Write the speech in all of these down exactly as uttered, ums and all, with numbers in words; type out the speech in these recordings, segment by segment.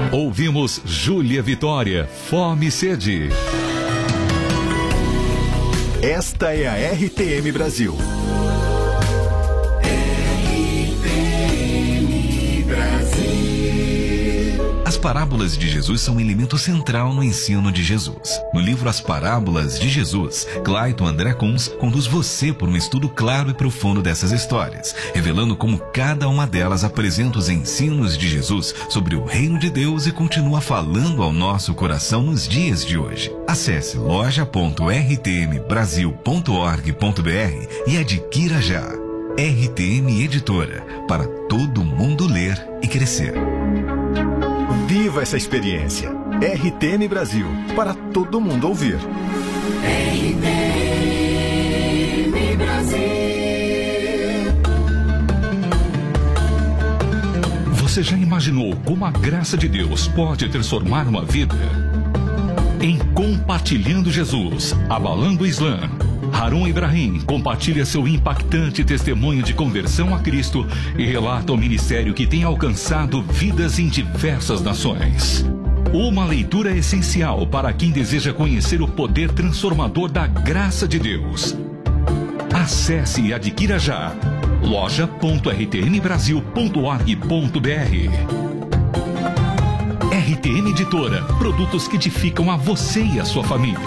Ouvimos Júlia Vitória, Fome e Sede. Esta é a R T M Brasil. As parábolas de Jesus são um elemento central no ensino de Jesus. No livro As Parábolas de Jesus, Clayton André Kunz conduz você por um estudo claro e profundo dessas histórias, revelando como cada uma delas apresenta os ensinos de Jesus sobre o reino de Deus e continua falando ao nosso coração nos dias de hoje. Acesse loja ponto r t m brasil ponto org ponto b r e adquira já. R T M Editora, para todo mundo ler e crescer. Viva essa experiência. R T M Brasil, para todo mundo ouvir. R T M Brasil. Você já imaginou como a graça de Deus pode transformar uma vida? Em Compartilhando Jesus, Abalando o Islã, Harun Ibrahim compartilha seu impactante testemunho de conversão a Cristo e relata o ministério que tem alcançado vidas em diversas nações. Uma leitura essencial para quem deseja conhecer o poder transformador da graça de Deus. Acesse e adquira já loja ponto r t m brasil ponto org ponto b r. R T M Editora, produtos que edificam a você e a sua família.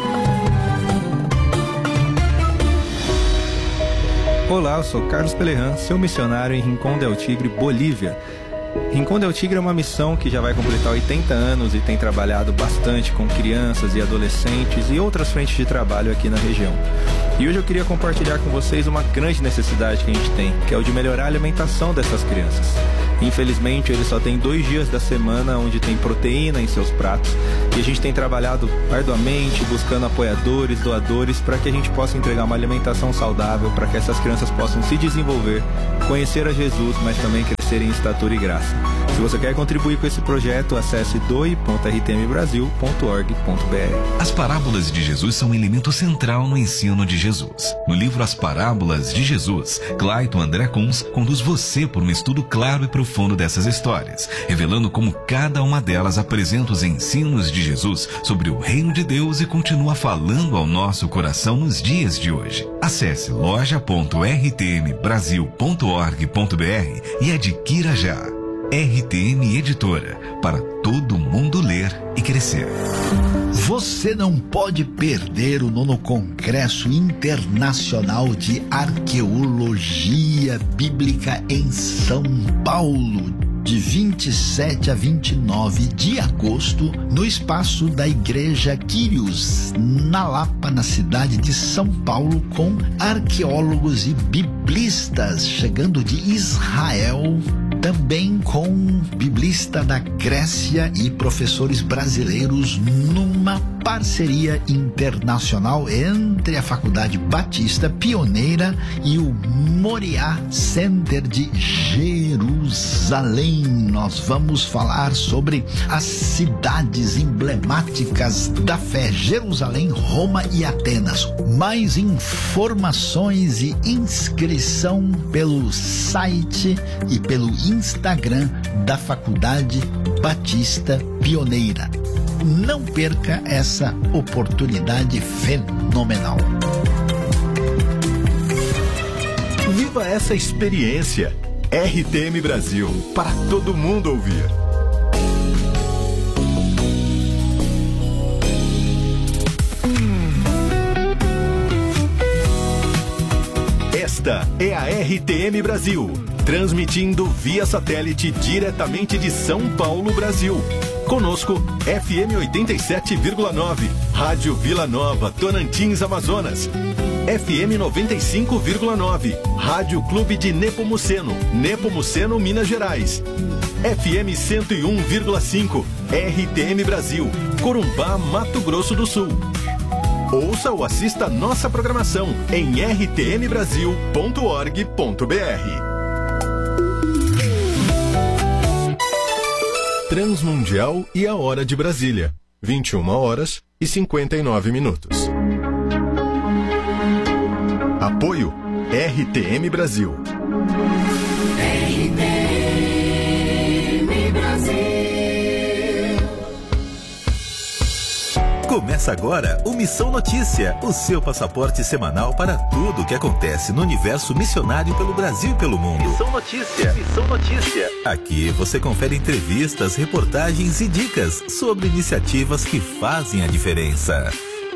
Olá, eu sou Carlos Pelerran, seu missionário em Rincón del Tigre, Bolívia. Rincón del Tigre é uma missão que já vai completar oitenta anos e tem trabalhado bastante com crianças e adolescentes e outras frentes de trabalho aqui na região. E hoje eu queria compartilhar com vocês uma grande necessidade que a gente tem, que é o de melhorar a alimentação dessas crianças. Infelizmente, eles só têm dois dias da semana onde tem proteína em seus pratos. E a gente tem trabalhado arduamente, buscando apoiadores, doadores, para que a gente possa entregar uma alimentação saudável, para que essas crianças possam se desenvolver, conhecer a Jesus, mas também crescer em estatura e graça. Se você quer contribuir com esse projeto, acesse doe ponto r t m brasil ponto org ponto b r. As parábolas de Jesus são um elemento central no ensino de Jesus. No livro As Parábolas de Jesus, Clayton André Kunz conduz você por um estudo claro e profundo dessas histórias, revelando como cada uma delas apresenta os ensinos de Jesus sobre o reino de Deus e continua falando ao nosso coração nos dias de hoje. Acesse loja ponto r t m brasil ponto org ponto b r e adquira já. R T M Editora, para todo mundo ler e crescer. Você não pode perder o nono Congresso Internacional de Arqueologia Bíblica em São Paulo, de vinte e sete a vinte e nove de agosto, no espaço da Igreja Quírios, na Lapa, na cidade de São Paulo, com arqueólogos e biblistas chegando de Israel, também com biblista da Grécia e professores brasileiros, numa parceria internacional entre a Faculdade Batista Pioneira e o Moriá Center de Jerusalém. Nós vamos falar sobre as cidades emblemáticas da fé: Jerusalém, Roma e Atenas. Mais informações e inscrição pelo site e pelo Instagram da Faculdade Batista Pioneira. Não perca essa oportunidade fenomenal. Viva essa experiência. R T M Brasil, para todo mundo ouvir. Esta é a R T M Brasil, transmitindo via satélite diretamente de São Paulo, Brasil. Conosco, F M oitenta e sete vírgula nove, Rádio Vila Nova, Tocantins, Amazonas. F M noventa e cinco vírgula nove, Rádio Clube de Nepomuceno, Nepomuceno, Minas Gerais. F M cento e um vírgula cinco, R T M Brasil, Corumbá, Mato Grosso do Sul. Ouça ou assista nossa programação em r t m brasil ponto org ponto b r. Transmundial e a Hora de Brasília, vinte e uma horas e cinquenta e nove minutos. Apoio R T M Brasil. R T M Brasil. Começa agora o Missão Notícia, o seu passaporte semanal para tudo o que acontece no universo missionário pelo Brasil e pelo mundo. Missão Notícia, Missão Notícia. Aqui você confere entrevistas, reportagens e dicas sobre iniciativas que fazem a diferença.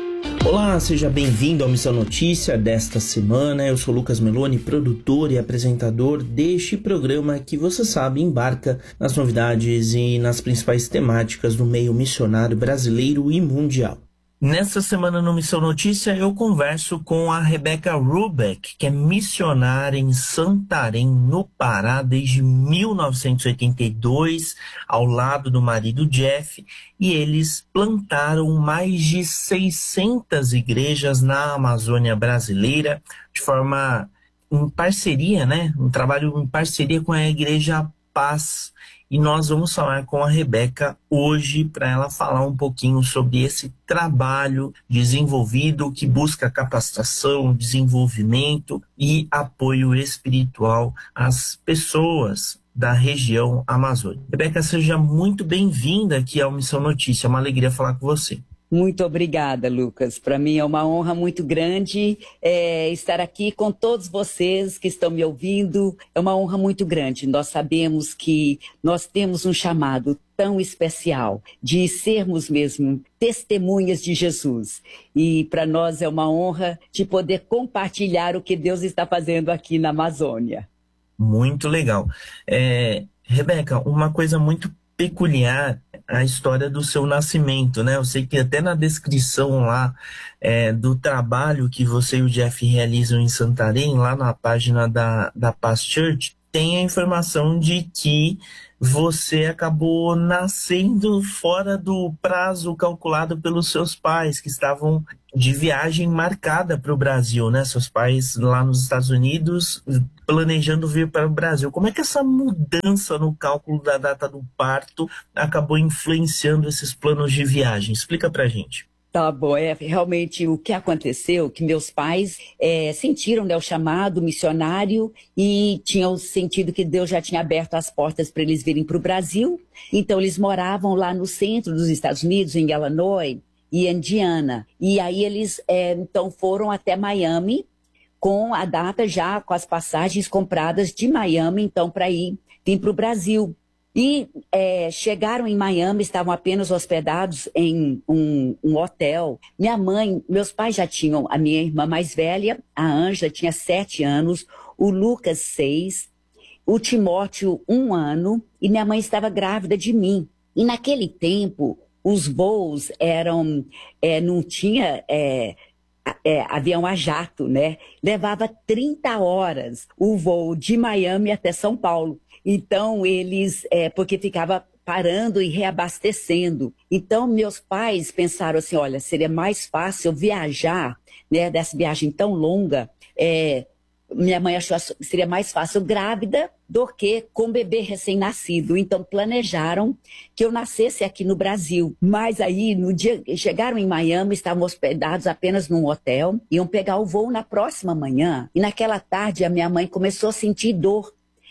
Olá, seja bem-vindo ao Missão Notícia desta semana. Eu sou Lucas Meloni, produtor e apresentador deste programa que, você sabe, embarca nas novidades e nas principais temáticas do meio missionário brasileiro e mundial. Nesta semana no Missão Notícia eu converso com a Rebeca Rubeck, que é missionária em Santarém, no Pará, desde mil novecentos e oitenta e dois, ao lado do marido Jeff, e eles plantaram mais de seiscentas igrejas na Amazônia brasileira, de forma em parceria, né? Um trabalho em parceria com a Igreja Paz. E nós vamos falar com a Rebeca hoje para ela falar um pouquinho sobre esse trabalho desenvolvido que busca capacitação, desenvolvimento e apoio espiritual às pessoas da região amazônica. Rebeca, seja muito bem-vinda aqui ao Missão Notícia. É uma alegria falar com você. Muito obrigada, Lucas. Para mim é uma honra muito grande é, estar aqui com todos vocês que estão me ouvindo. É uma honra muito grande. Nós sabemos que nós temos um chamado tão especial de sermos mesmo testemunhas de Jesus. E para nós é uma honra de poder compartilhar o que Deus está fazendo aqui na Amazônia. Muito legal. É, Rebeca, uma coisa muito peculiar a história do seu nascimento, né? Eu sei que até na descrição lá é, do trabalho que você e o Jeff realizam em Santarém, lá na página da, da Paz Church, tem a informação de que você acabou nascendo fora do prazo calculado pelos seus pais, que estavam de viagem marcada para o Brasil, né? Seus pais lá nos Estados Unidos planejando vir para o Brasil. Como é que essa mudança no cálculo da data do parto acabou influenciando esses planos de viagem? Explica pra gente. Tá bom, é realmente o que aconteceu, que meus pais é, sentiram, né, o chamado missionário e tinham sentido que Deus já tinha aberto as portas para eles virem para o Brasil. Então eles moravam lá no centro dos Estados Unidos, em Illinois e Indiana. E aí eles é, então foram até Miami com a data já, com as passagens compradas de Miami, então para ir vir para o Brasil. E é, chegaram em Miami, estavam apenas hospedados em um, um hotel. Minha mãe, meus pais já tinham, a minha irmã mais velha, a Ângela, tinha sete anos, o Lucas, seis, o Timóteo, um ano, e minha mãe estava grávida de mim. E naquele tempo, os voos eram, é, não tinha é, é, avião a jato, né? Levava trinta horas o voo de Miami até São Paulo. Então, eles, é, porque ficava parando e reabastecendo. Então, meus pais pensaram assim, olha, seria mais fácil viajar, né, dessa viagem tão longa. É, minha mãe achou que seria mais fácil grávida do que com bebê recém-nascido. Então, planejaram que eu nascesse aqui no Brasil. Mas aí, no dia chegaram em Miami, estavam hospedados apenas num hotel, iam pegar o voo na próxima manhã. E naquela tarde, a minha mãe começou a sentir dor.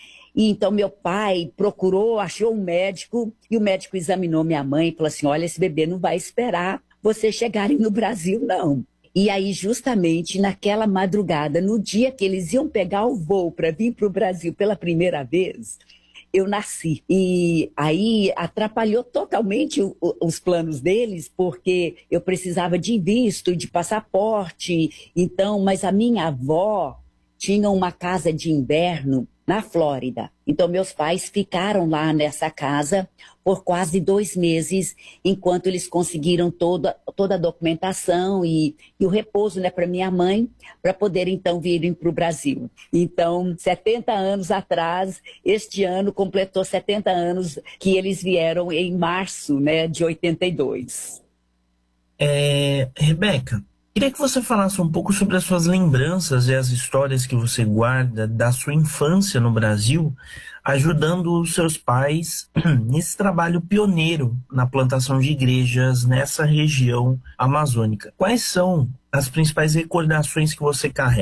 E então meu pai procurou, achou um médico, e o médico examinou minha mãe e falou assim, olha, esse bebê não vai esperar vocês chegarem no Brasil, não. E aí, justamente naquela madrugada, no dia que eles iam pegar o voo para vir para o Brasil pela primeira vez, eu nasci. E aí atrapalhou totalmente o, o, os planos deles, porque eu precisava de visto e de passaporte. Então, mas a minha avó tinha uma casa de inverno na Flórida. Então, meus pais ficaram lá nessa casa por quase dois meses, enquanto eles conseguiram toda, toda a documentação e, e o repouso, né, para minha mãe, para poder, então, virem para o Brasil. Então, setenta anos atrás, este ano completou setenta anos que eles vieram em março, né, de oitenta e dois. É, Rebeca, queria que você falasse um pouco sobre as suas lembranças e as histórias que você guarda da sua infância no Brasil, ajudando os seus pais nesse trabalho pioneiro na plantação de igrejas nessa região amazônica. Quais são as principais recordações que você carrega?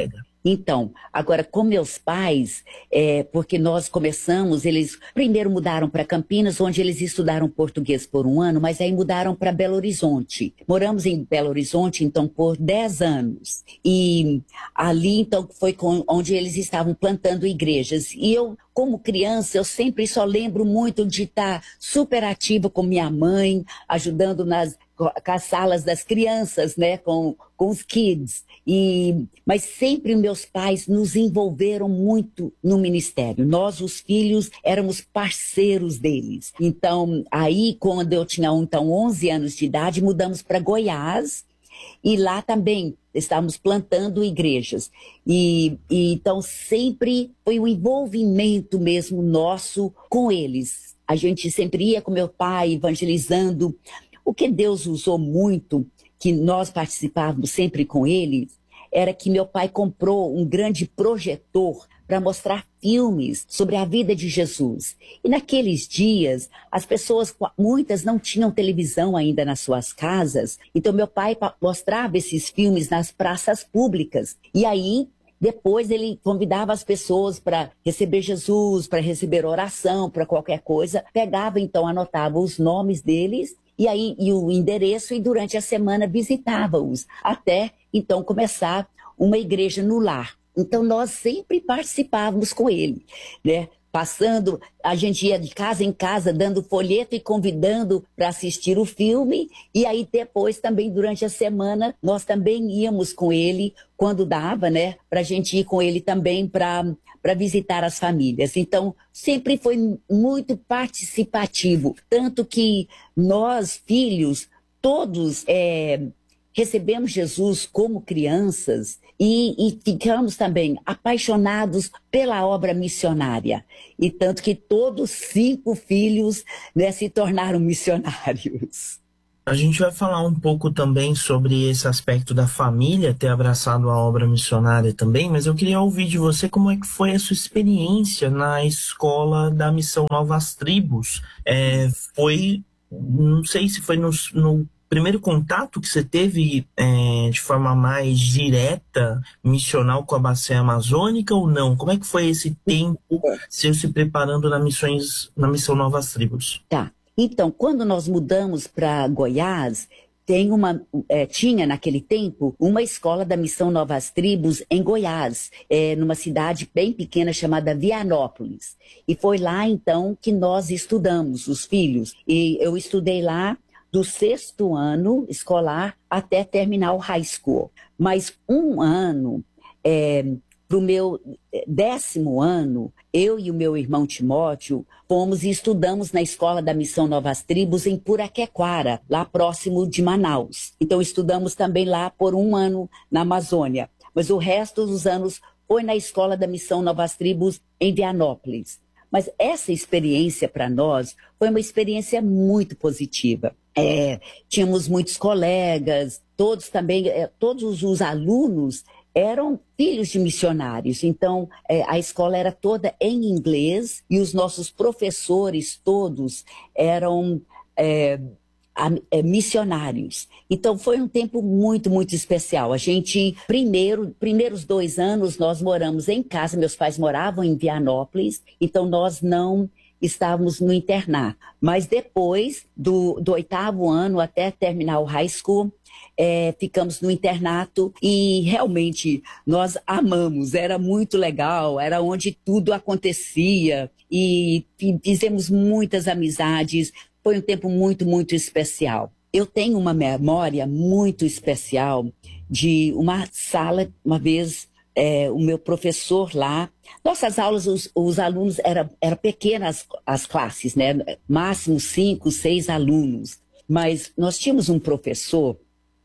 Então, agora com meus pais, é, porque nós começamos, eles primeiro mudaram para Campinas, onde eles estudaram português por um ano, mas aí mudaram para Belo Horizonte. Moramos em Belo Horizonte, então, por dez anos. E ali, então, foi com, onde eles estavam plantando igrejas. E eu, como criança, eu sempre só lembro muito de estar super ativa com minha mãe, ajudando nas com as salas das crianças, né, com, com os kids. E, mas sempre meus pais nos envolveram muito no ministério. Nós, os filhos, éramos parceiros deles. Então, aí, quando eu tinha então, onze anos de idade, mudamos para Goiás. E lá também estávamos plantando igrejas. E, e então, sempre foi um envolvimento mesmo nosso com eles. A gente sempre ia com meu pai evangelizando. O que Deus usou muito, que nós participávamos sempre com ele, era que meu pai comprou um grande projetor para mostrar filmes sobre a vida de Jesus. E naqueles dias, as pessoas, muitas não tinham televisão ainda nas suas casas, então meu pai mostrava esses filmes nas praças públicas. E aí, depois ele convidava as pessoas para receber Jesus, para receber oração, para qualquer coisa. Pegava, então, anotava os nomes deles, e aí e o endereço, e durante a semana visitava-os, até então começar uma igreja no lar. Então nós sempre participávamos com ele, né? Passando, a gente ia de casa em casa dando folheto e convidando para assistir o filme, e aí depois também durante a semana nós também íamos com ele, quando dava, né? Para a gente ir com ele também para para visitar as famílias. Então, sempre foi muito participativo. Tanto que nós, filhos, todos é, recebemos Jesus como crianças e, e ficamos também apaixonados pela obra missionária. E tanto que todos cinco filhos, né, se tornaram missionários. A gente vai falar um pouco também sobre esse aspecto da família ter abraçado a obra missionária também, mas eu queria ouvir de você como é que foi a sua experiência na escola da Missão Novas Tribos. É, foi, não sei se foi no, no primeiro contato que você teve é, de forma mais direta, missional com a Bacia Amazônica ou não? Como é que foi esse tempo seu se preparando na, missões, na Missão Novas Tribos? Tá. Então, quando nós mudamos para Goiás, tem uma, é, tinha naquele tempo uma escola da Missão Novas Tribos em Goiás, é, numa cidade bem pequena chamada Vianópolis. E foi lá, então, que nós estudamos, os filhos. E eu estudei lá do sexto ano escolar até terminar o high school. Mas um ano... É, para o meu décimo ano, eu e o meu irmão Timóteo fomos e estudamos na Escola da Missão Novas Tribos em Puraquequara, lá próximo de Manaus. Então estudamos também lá por um ano na Amazônia. Mas o resto dos anos foi na Escola da Missão Novas Tribos em Vianópolis. Mas essa experiência para nós foi uma experiência muito positiva. É, tínhamos muitos colegas, todos também, é, todos os alunos eram filhos de missionários, então é, a escola era toda em inglês e os nossos professores todos eram é, a, é, missionários. Então foi um tempo muito, muito especial. A gente, primeiro, primeiros dois anos nós moramos em casa, meus pais moravam em Vianópolis, então nós não estávamos no internato. Mas depois do, do oitavo ano até terminar o high school, É, ficamos no internato e realmente nós amamos, era muito legal, era onde tudo acontecia e fizemos muitas amizades, foi um tempo muito, muito especial. Eu tenho uma memória muito especial de uma sala, uma vez é, o meu professor lá, nossas aulas, os, os alunos, eram era pequenas as classes, né? Máximo cinco, seis alunos, mas nós tínhamos um professor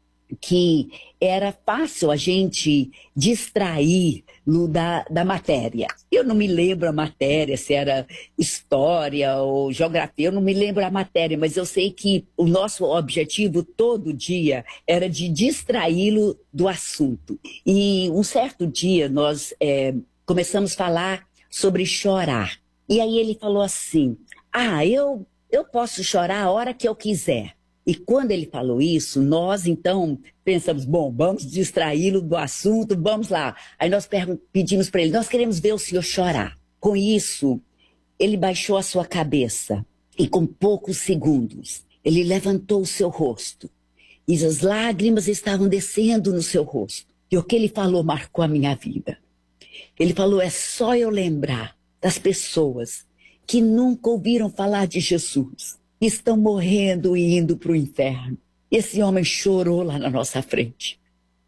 que era fácil a gente distrair no, da, da matéria. Eu não me lembro a matéria, se era história ou geografia, eu não me lembro a matéria, mas eu sei que o nosso objetivo todo dia era de distraí-lo do assunto. E um certo dia nós é, começamos a falar sobre chorar. E aí ele falou assim, ah, eu, eu posso chorar a hora que eu quiser. E quando ele falou isso, nós então pensamos, bom, vamos distraí-lo do assunto, vamos lá. Aí nós pedimos para ele, nós queremos ver o senhor chorar. Com isso, ele baixou a sua cabeça e com poucos segundos, ele levantou o seu rosto. E as lágrimas estavam descendo no seu rosto. E o que ele falou marcou a minha vida. Ele falou, é só eu lembrar das pessoas que nunca ouviram falar de Jesus, que estão morrendo e indo para o inferno. Esse homem chorou lá na nossa frente.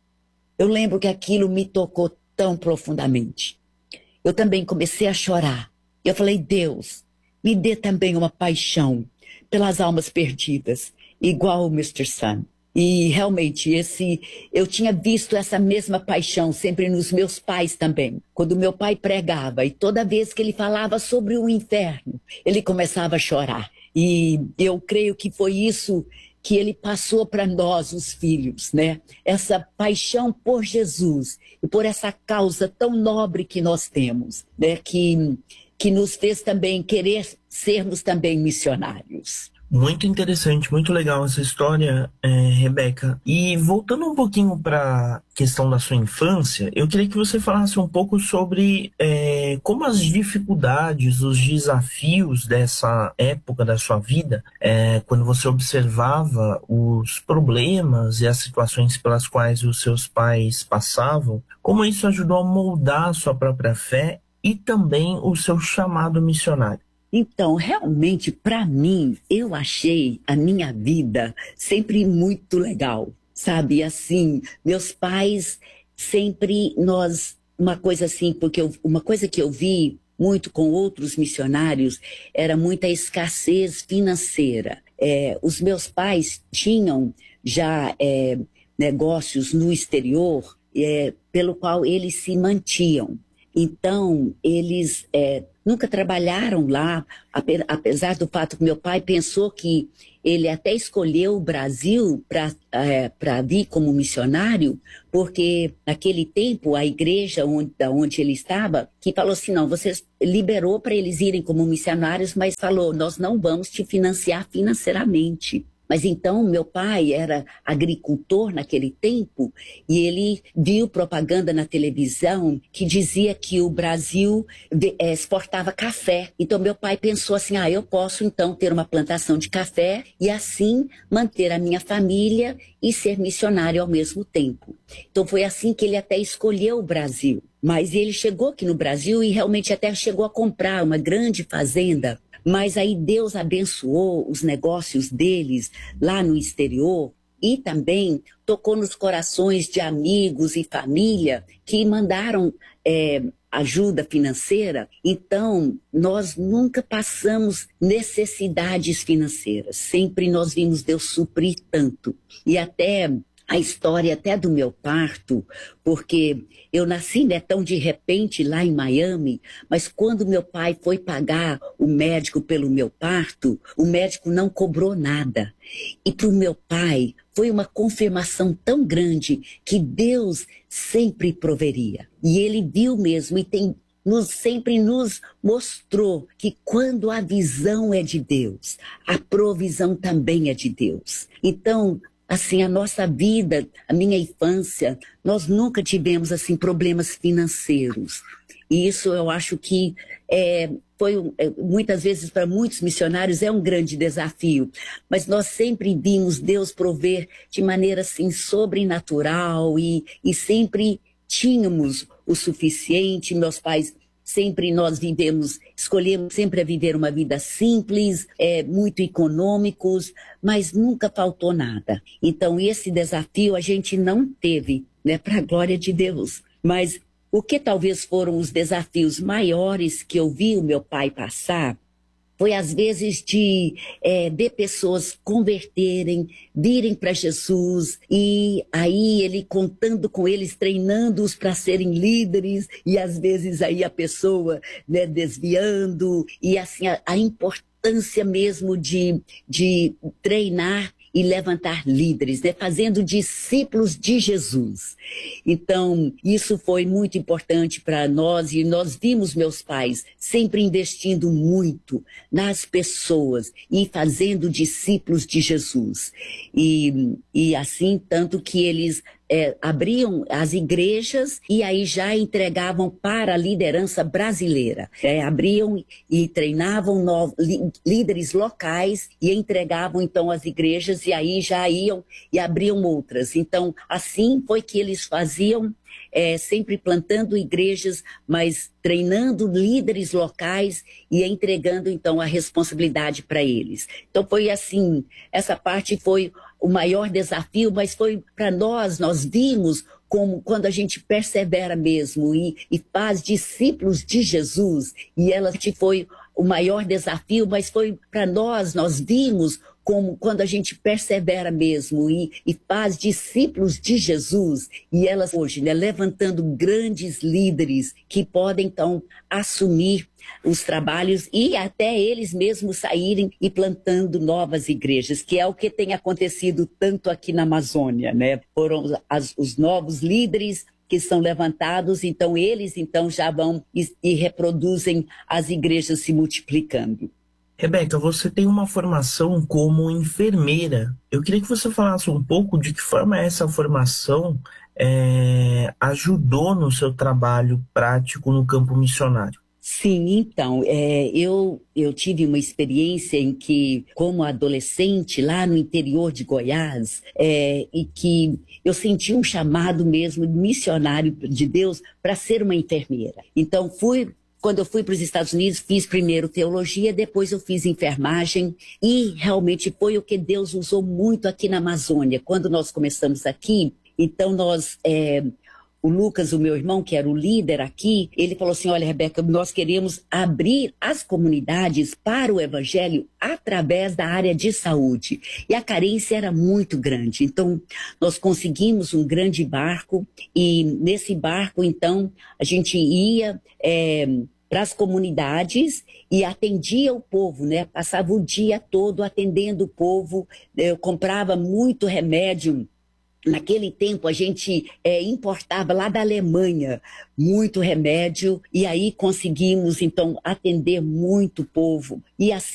Eu lembro que aquilo me tocou tão profundamente. Eu também comecei a chorar. Eu falei, Deus, me dê também uma paixão pelas almas perdidas, igual o mister Sun. E realmente, esse, eu tinha visto essa mesma paixão sempre nos meus pais também. Quando meu pai pregava e toda vez que ele falava sobre o inferno, ele começava a chorar. E eu creio que foi isso que ele passou para nós, os filhos, né? Essa paixão por Jesus e por essa causa tão nobre que nós temos, né? Que, que nos fez também querer sermos também missionários. Muito interessante, muito legal essa história, é, Rebeca. E voltando um pouquinho para a questão da sua infância, eu queria que você falasse um pouco sobre é, como as dificuldades, os desafios dessa época da sua vida, é, quando você observava os problemas e as situações pelas quais os seus pais passavam, como isso ajudou a moldar a sua própria fé e também o seu chamado missionário. Então, realmente, para mim, eu achei a minha vida sempre muito legal, sabe? Assim, meus pais sempre, nós, uma coisa assim, porque eu, uma coisa que eu vi muito com outros missionários era muita escassez financeira. É, os meus pais tinham já é, negócios no exterior, é, pelo qual eles se mantinham. Então, eles é, nunca trabalharam lá, apesar do fato que meu pai pensou que ele até escolheu o Brasil para é, para vir como missionário, porque naquele tempo a igreja onde, da onde ele estava, que falou assim, não, você liberou para eles irem como missionários, mas falou, nós não vamos te financiar financeiramente. Mas então meu pai era agricultor naquele tempo e ele viu propaganda na televisão que dizia que o Brasil exportava café. Então meu pai pensou assim, ah, eu posso então ter uma plantação de café e assim manter a minha família e ser missionário ao mesmo tempo. Então foi assim que ele até escolheu o Brasil. Mas ele chegou aqui no Brasil e realmente até chegou a comprar uma grande fazenda. Mas aí Deus abençoou os negócios deles lá no exterior e também tocou nos corações de amigos e família que mandaram é, ajuda financeira. Então, nós nunca passamos necessidades financeiras. Sempre nós vimos Deus suprir tanto. E até a história até do meu parto, porque eu nasci, né, tão de repente lá em Miami, mas quando meu pai foi pagar o médico pelo meu parto, o médico não cobrou nada. E para o meu pai foi uma confirmação tão grande que Deus sempre proveria. E ele viu mesmo e tem nos, sempre nos mostrou que quando a visão é de Deus, a provisão também é de Deus. Então, assim, a nossa vida, a minha infância, nós nunca tivemos, assim, problemas financeiros. E isso eu acho que é, foi, é, muitas vezes, para muitos missionários, é um grande desafio. Mas nós sempre vimos Deus prover de maneira, assim, sobrenatural e, e sempre tínhamos o suficiente. Meus pais sempre nós vivemos, escolhemos sempre a viver uma vida simples, é, muito econômicos, mas nunca faltou nada. Então esse desafio a gente não teve, né, para a glória de Deus. Mas o que talvez foram os desafios maiores que eu vi o meu pai passar, foi às vezes de, é, de pessoas converterem, virem para Jesus e aí ele contando com eles, treinando-os para serem líderes e às vezes aí a pessoa, né, desviando e assim a, a importância mesmo de, de treinar e levantar líderes, né? Fazendo discípulos de Jesus. Então, isso foi muito importante para nós e nós vimos meus pais sempre investindo muito nas pessoas e fazendo discípulos de Jesus. E, e assim, tanto que eles É, abriam as igrejas e aí já entregavam para a liderança brasileira. É, abriam e treinavam no, li, líderes locais e entregavam então as igrejas e aí já iam e abriam outras. Então, assim foi que eles faziam, é, sempre plantando igrejas, mas treinando líderes locais e entregando então a responsabilidade para eles. Então foi assim, essa parte foi o maior desafio, mas foi para nós, nós vimos como quando a gente persevera mesmo e, e faz discípulos de Jesus, e ela foi o maior desafio, mas foi para nós, nós vimos como quando a gente persevera mesmo e, e faz discípulos de Jesus, e elas hoje, né, levantando grandes líderes que podem então assumir os trabalhos e até eles mesmos saírem e plantando novas igrejas, que é o que tem acontecido tanto aqui na Amazônia, né? Foram as, os novos líderes que são levantados, então eles então já vão e, e reproduzem as igrejas se multiplicando. Rebeca, você tem uma formação como enfermeira. Eu queria que você falasse um pouco de que forma essa formação é, ajudou no seu trabalho prático no campo missionário. Sim, então, é, eu, eu tive uma experiência em que, como adolescente, lá no interior de Goiás, é, e que eu senti um chamado mesmo missionário de Deus para ser uma enfermeira. Então, fui... Quando eu fui para os Estados Unidos, fiz primeiro teologia, depois eu fiz enfermagem e realmente foi o que Deus usou muito aqui na Amazônia. Quando nós começamos aqui, então nós, é, o Lucas, o meu irmão, que era o líder aqui, ele falou assim, olha, Rebeca, nós queremos abrir as comunidades para o evangelho através da área de saúde. E a carência era muito grande. Então, nós conseguimos um grande barco e nesse barco, então, a gente ia é, para as comunidades e atendia o povo, né? Passava o dia todo atendendo o povo. Eu comprava muito remédio. Naquele tempo a gente é, importava lá da Alemanha muito remédio e aí conseguimos então atender muito povo e assim